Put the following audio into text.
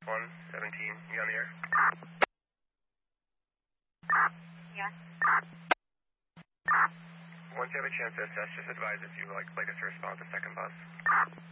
117, you on the air? Yeah. Once you have a chance to assess, just advise if you would like us to respond to second bus.